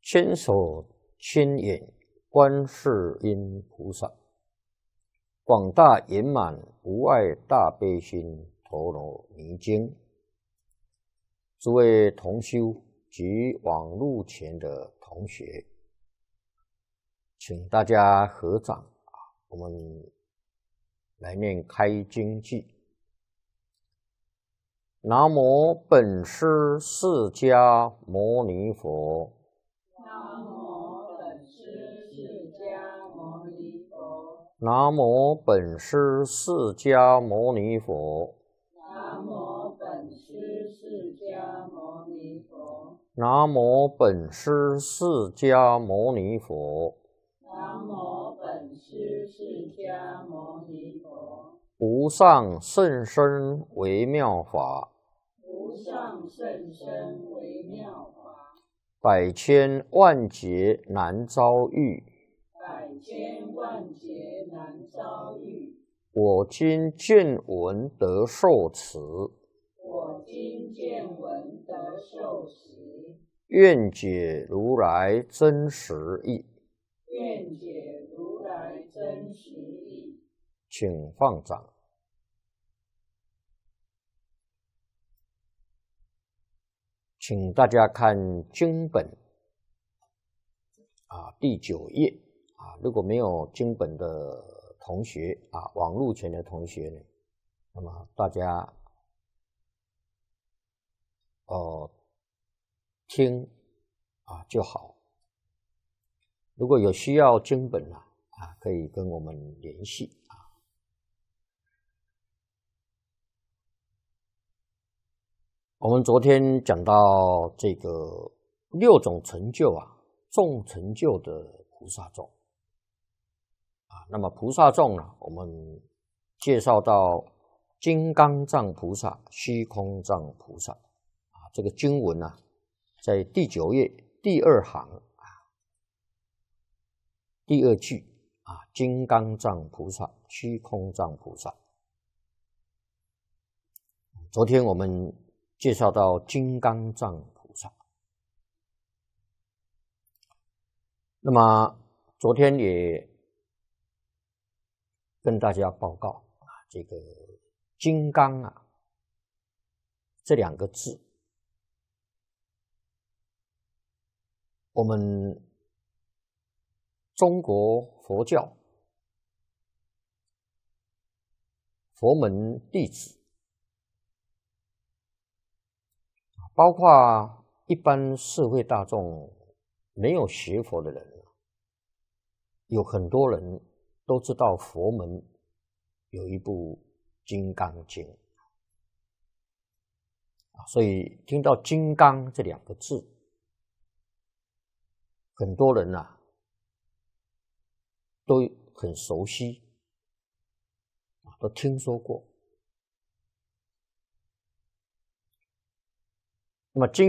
千手千眼观世音菩萨，广大圆满无碍大悲心陀罗尼经。诸位同修及网络前的同学，请大家合掌，我们来念开经偈。南无本师释迦牟尼佛。 南无本师释迦牟尼佛。 南无本师释迦牟尼佛。 南无本师释迦牟尼佛。 南无本师释迦牟尼佛。 南无本师释迦牟尼佛。 无上甚深微妙法， 无上甚深微妙法， 百千万劫难遭遇。 百千万劫难遭遇。 我今见闻得受持， 我今见闻得受持， 愿解如来真实义。 愿解如来真实义。 请放掌。请大家看经本第9页如果没有经本的同学网络前的同学呢，那么大家听就好。如果有需要经本可以跟我们联系我们昨天讲到这个6种成就众成就的菩萨众那么菩萨众呢，我们介绍到金刚藏菩萨、虚空藏菩萨这个经文在第9页第2行第2句金刚藏菩萨、虚空藏菩萨。昨天我们介绍到金刚藏菩萨，那么昨天也跟大家报告这个金刚这2个字，我们中国佛教佛门弟子，包括一般社会大众没有学佛的人，有很多人都知道佛门有一部《金刚经》所以听到金刚这2个字，很多人都很熟悉，都听说过。那么